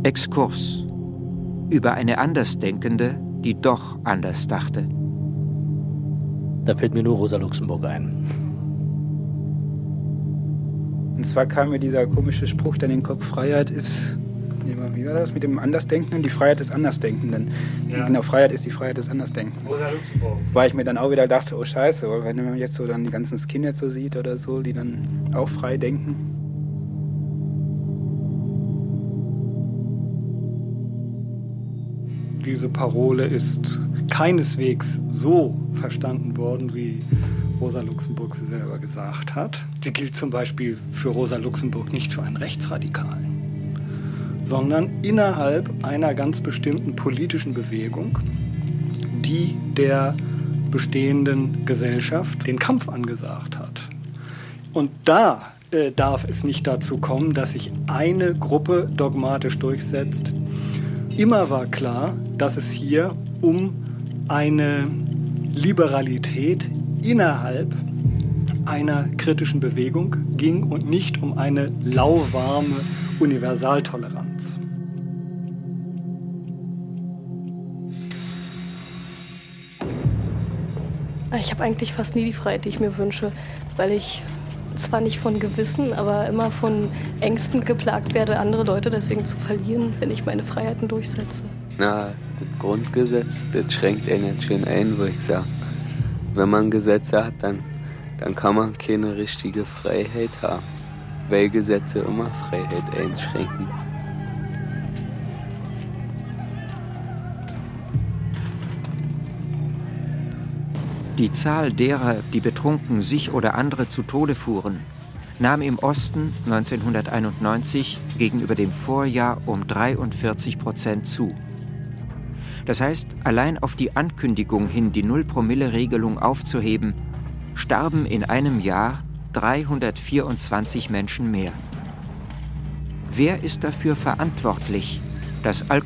Exkurs über eine Andersdenkende, die doch anders dachte. Da fällt mir nur Rosa Luxemburg ein. Und zwar kam mir dieser komische Spruch dann in den Kopf, Freiheit ist, wie war das mit dem Andersdenkenden? Die Freiheit des Andersdenkenden. Ja. Genau, Freiheit ist die Freiheit des Andersdenkenden. Rosa Luxemburg. Weil ich mir dann auch wieder dachte, oh Scheiße, wenn man jetzt so dann die ganzen Skinheads so sieht oder so, die dann auch frei denken. Diese Parole ist keineswegs so verstanden worden, wie Rosa Luxemburg sie selber gesagt hat. Sie gilt zum Beispiel für Rosa Luxemburg nicht für einen Rechtsradikalen, sondern innerhalb einer ganz bestimmten politischen Bewegung, die der bestehenden Gesellschaft den Kampf angesagt hat. Und da darf es nicht dazu kommen, dass sich eine Gruppe dogmatisch durchsetzt. Immer war klar, dass es hier um eine Liberalität innerhalb einer kritischen Bewegung ging und nicht um eine lauwarme Universaltoleranz. Ich habe eigentlich fast nie die Freiheit, die ich mir wünsche, weil ich zwar nicht von Gewissen, aber immer von Ängsten geplagt werde, andere Leute deswegen zu verlieren, wenn ich meine Freiheiten durchsetze. Na, das Grundgesetz, das schränkt einen jetzt schön ein, wo ich sage, wenn man Gesetze hat, dann kann man keine richtige Freiheit haben, weil Gesetze immer Freiheit einschränken. Die Zahl derer, die betrunken sich oder andere zu Tode fuhren, nahm im Osten 1991 gegenüber dem Vorjahr um 43% zu. Das heißt, allein auf die Ankündigung hin, die Null-Promille-Regelung aufzuheben, starben in einem Jahr 324 Menschen mehr. Wer ist dafür verantwortlich, dass